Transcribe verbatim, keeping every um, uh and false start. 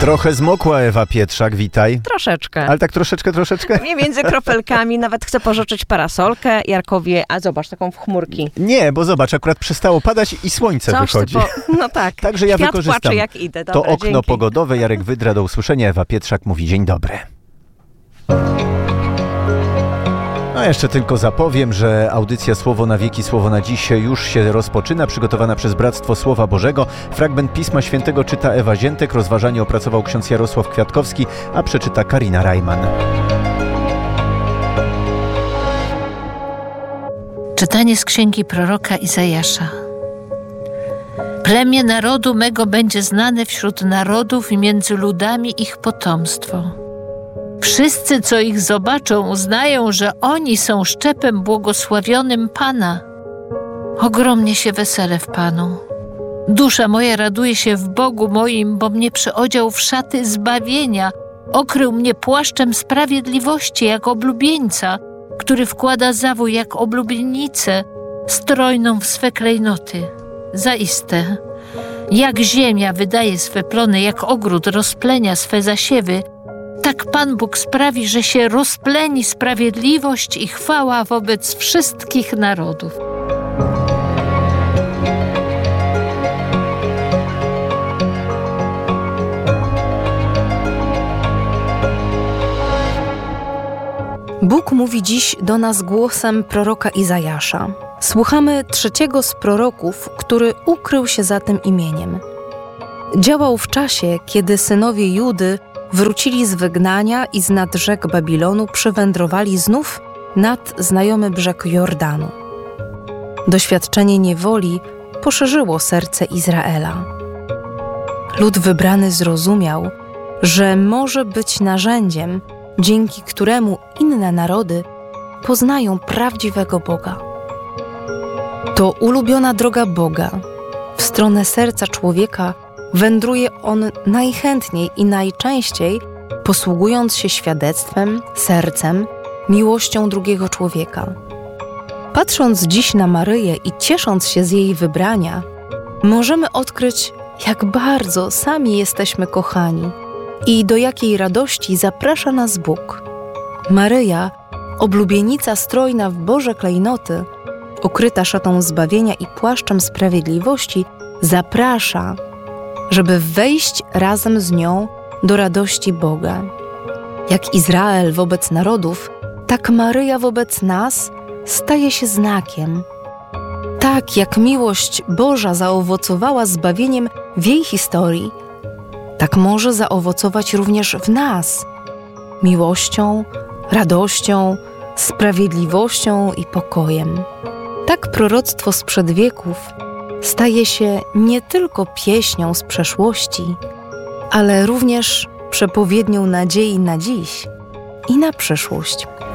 Trochę zmokła Ewa Pietrzak, witaj. Troszeczkę. Ale tak troszeczkę, troszeczkę? Nie, między kropelkami, nawet chcę pożyczyć parasolkę Jarkowi, a zobacz, taką w chmurki. Nie, bo zobacz, akurat przestało padać i słońce Coś wychodzi. Po... No tak. Także ja Świat wykorzystam płacze, jak idę. Dobra, to okno dzięki. pogodowe. Jarek Wydra, do usłyszenia. Ewa Pietrzak mówi dzień dobry. No jeszcze tylko zapowiem, że audycja Słowo na wieki, Słowo na dziś już się rozpoczyna, przygotowana przez Bractwo Słowa Bożego. Fragment Pisma Świętego czyta Ewa Ziętek, rozważanie opracował ksiądz Jarosław Kwiatkowski, a przeczyta Karina Rajman. Czytanie z księgi proroka Izajasza. Plemię narodu mego będzie znane wśród narodów i między ludami ich potomstwo. Wszyscy, co ich zobaczą, uznają, że oni są szczepem błogosławionym Pana. Ogromnie się weselę w Panu. Dusza moja raduje się w Bogu moim, bo mnie przyodział w szaty zbawienia, okrył mnie płaszczem sprawiedliwości jak oblubieńca, który wkłada zawój jak oblubienicę, strojną w swe klejnoty. Zaiste, jak ziemia wydaje swe plony, jak ogród rozplenia swe zasiewy, tak Pan Bóg sprawi, że się rozpleni sprawiedliwość i chwała wobec wszystkich narodów. Bóg mówi dziś do nas głosem proroka Izajasza. Słuchamy trzeciego z proroków, który ukrył się za tym imieniem. Działał w czasie, kiedy synowie Judy wrócili z wygnania i z nad rzek Babilonu przywędrowali znów nad znajomy brzeg Jordanu. Doświadczenie niewoli poszerzyło serce Izraela. Lud wybrany zrozumiał, że może być narzędziem, dzięki któremu inne narody poznają prawdziwego Boga. To ulubiona droga Boga. W stronę serca człowieka wędruje on najchętniej i najczęściej, posługując się świadectwem, sercem, miłością drugiego człowieka. Patrząc dziś na Maryję i ciesząc się z jej wybrania, możemy odkryć, jak bardzo sami jesteśmy kochani i do jakiej radości zaprasza nas Bóg. Maryja, oblubienica strojna w Boże klejnoty, okryta szatą zbawienia i płaszczem sprawiedliwości, zaprasza, żeby wejść razem z nią do radości Boga. Jak Izrael wobec narodów, tak Maryja wobec nas staje się znakiem. Tak jak miłość Boża zaowocowała zbawieniem w jej historii, tak może zaowocować również w nas miłością, radością, sprawiedliwością i pokojem. Tak proroctwo sprzed wieków staje się nie tylko pieśnią z przeszłości, ale również przepowiednią nadziei na dziś i na przyszłość.